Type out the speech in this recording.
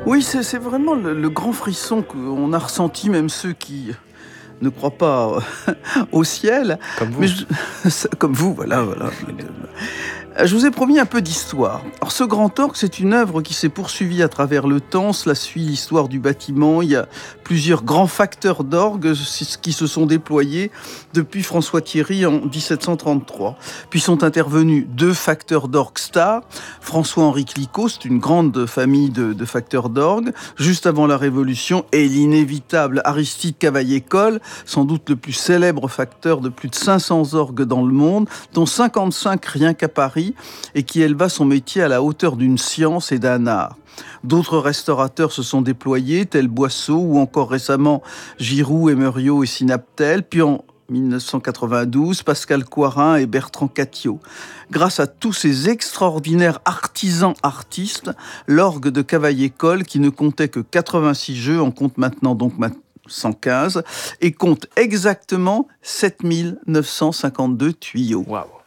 Oui, c'est vraiment le grand frisson qu'on a ressenti, même ceux qui ne croient pas au ciel. Comme Mais vous. je comme vous, voilà. Je vous ai promis un peu d'histoire. Alors, ce grand orgue, c'est une œuvre qui s'est poursuivie à travers le temps. Cela suit l'histoire du bâtiment. Il y a plusieurs grands facteurs d'orgue qui se sont déployés depuis François Thierry en 1733. Puis sont intervenus deux facteurs d'orgue stars. François-Henri Clicquot, c'est une grande famille de facteurs d'orgue. Juste avant la Révolution, et l'inévitable Aristide Cavaillé-Coll, sans doute le plus célèbre facteur de plus de 500 orgues dans le monde, dont 55 rien qu'à Paris, et qui éleva son métier à la hauteur d'une science et d'un art. D'autres restaurateurs se sont déployés, tels Boisseau ou encore récemment Giroud, Emerio et Sinaptel, puis en 1992, Pascal Coirin et Bertrand Cattiot. Grâce à tous ces extraordinaires artisans-artistes, l'orgue de Cavaillé-Coll, qui ne comptait que 86 jeux, en compte maintenant donc 115, et compte exactement 7 952 tuyaux. Waouh!